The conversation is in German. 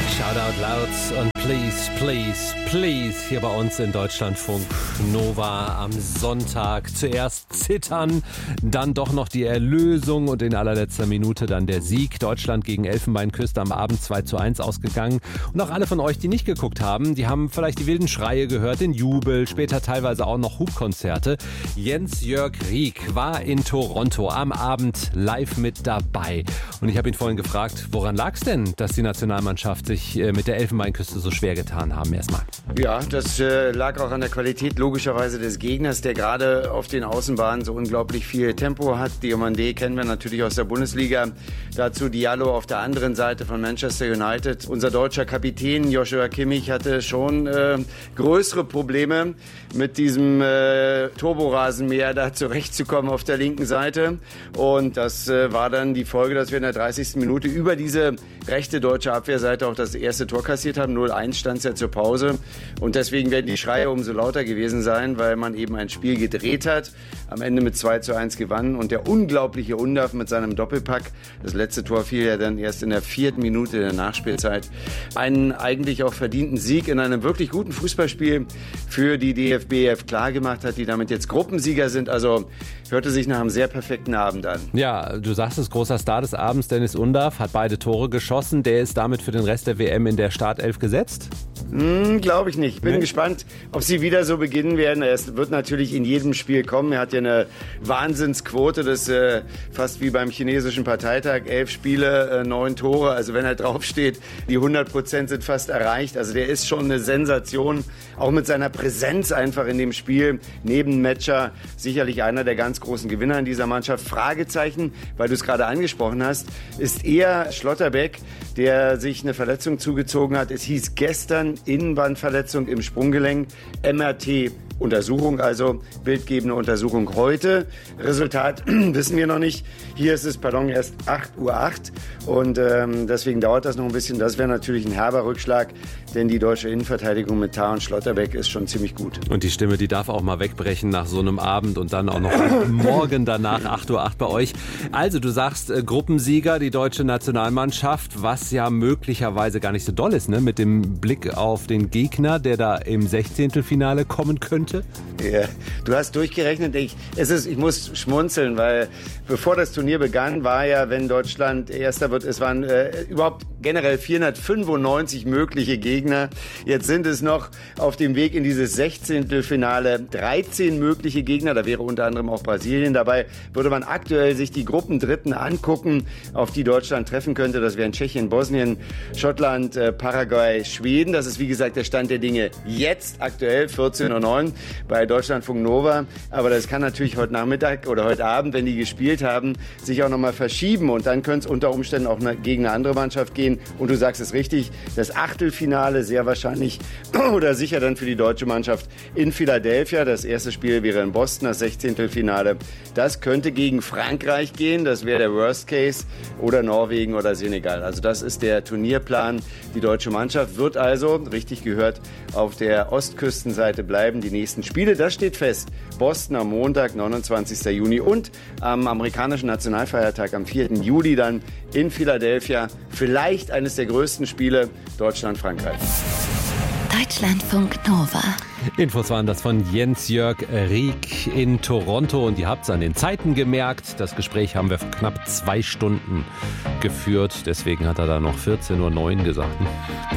Shout out loud und please, please, please hier bei uns in Deutschlandfunk Nova am Sonntag. Zuerst zittern, dann doch noch die Erlösung und in allerletzter Minute dann der Sieg. Deutschland gegen Elfenbeinküste am Abend 2:1 ausgegangen. Und auch alle von euch, die nicht geguckt haben, die haben vielleicht die wilden Schreie gehört, den Jubel, später teilweise auch noch Hubkonzerte. Jens-Jörg Rieck war in Toronto am Abend live mit dabei. Und ich habe ihn vorhin gefragt, woran lag es denn, dass die Nationalmannschaft sich mit der Elfenbeinküste so schwer getan haben erstmal? Ja, das lag auch an der Qualität logischerweise des Gegners, der gerade auf den Außenbahnen so unglaublich viel Tempo hat. Diomandé kennen wir natürlich aus der Bundesliga. Dazu Diallo auf der anderen Seite von Manchester United. Unser deutscher Kapitän Joshua Kimmich hatte schon größere Probleme mit diesem Turborasenmäher da zurechtzukommen auf der linken Seite. Und das war dann die Folge, dass wir in der 30. Minute über diese rechte deutsche Abwehrseite auch das erste Tor kassiert haben. 0:1 stand es ja zur Pause. Und deswegen werden die Schreie umso lauter gewesen sein, weil man eben ein Spiel gedreht hat, am Ende mit 2:1 gewann. Und der unglaubliche Undav mit seinem Doppelpack, das letzte Tor fiel ja dann erst in der 4. Minute der Nachspielzeit, einen eigentlich auch verdienten Sieg in einem wirklich guten Fußballspiel für die DFB klar gemacht hat, die damit jetzt Gruppensieger sind. Also hörte sich nach einem sehr perfekten Abend an. Ja, du sagst es, großer Star des Abends, Dennis Undav, hat beide Tore geschossen. Der ist damit für den Rest der WM in der Startelf gesetzt? Glaube ich nicht. Bin gespannt, ob sie wieder so beginnen werden. Er wird natürlich in jedem Spiel kommen. Er hat ja eine Wahnsinnsquote, das ist fast wie beim chinesischen Parteitag. 11 Spiele, 9 Tore. Also wenn er draufsteht, die 100% sind fast erreicht. Also der ist schon eine Sensation. Auch mit seiner Präsenz einfach in dem Spiel. Neben Metscher sicherlich einer der ganz großen Gewinner in dieser Mannschaft. Fragezeichen, weil du es gerade angesprochen hast, ist eher Schlotterbeck, der sich eine Verletzung zugezogen hat. Es hieß gestern Innenbandverletzung im Sprunggelenk, MRT. Untersuchung, also bildgebende Untersuchung heute. Resultat wissen wir noch nicht. Hier ist es, erst 8:08 Uhr und deswegen dauert das noch ein bisschen. Das wäre natürlich ein herber Rückschlag, denn die deutsche Innenverteidigung mit Tah und Schlotterbeck ist schon ziemlich gut. Und die Stimme, die darf auch mal wegbrechen nach so einem Abend und dann auch noch morgen danach 8:08 Uhr bei euch. Also du sagst Gruppensieger, die deutsche Nationalmannschaft, was ja möglicherweise gar nicht so doll ist, ne? Mit dem Blick auf den Gegner, der da im 16. kommen könnte. Ja, du hast durchgerechnet. Ich muss schmunzeln, weil bevor das Turnier begann, war ja, wenn Deutschland Erster wird, es waren überhaupt generell 495 mögliche Gegner. Jetzt sind es noch auf dem Weg in dieses 16. 13 mögliche Gegner. Da wäre unter anderem auch Brasilien dabei. Würde man aktuell sich die Gruppendritten angucken, auf die Deutschland treffen könnte. Das wären Tschechien, Bosnien, Schottland, Paraguay, Schweden. Das ist wie gesagt der Stand der Dinge jetzt aktuell 14:09 Uhr bei Deutschlandfunk Nova. Aber das kann natürlich heute Nachmittag oder heute Abend, wenn die gespielt haben, sich auch nochmal verschieben. Und dann könnte es unter Umständen auch gegen eine andere Mannschaft gehen. Und du sagst es richtig, das Achtelfinale sehr wahrscheinlich oder sicher dann für die deutsche Mannschaft in Philadelphia. Das erste Spiel wäre in Boston, das 16. Finale. Das könnte gegen Frankreich gehen. Das wäre der Worst Case. Oder Norwegen oder Senegal. Also das ist der Turnierplan. Die deutsche Mannschaft wird also, richtig gehört, auf der Ostküstenseite bleiben. Die nächsten Spiele, das steht fest. Boston am Montag, 29. Juni und am amerikanischen Nationalfeiertag am 4. Juli dann in Philadelphia. Vielleicht eines der größten Spiele Deutschland-Frankreich. Deutschlandfunk Nova. Infos waren das von Jens-Jörg Rieck in Toronto und ihr habt es an den Zeiten gemerkt. Das Gespräch haben wir vor knapp 2 Stunden geführt. Deswegen hat er da noch 14:09 Uhr gesagt.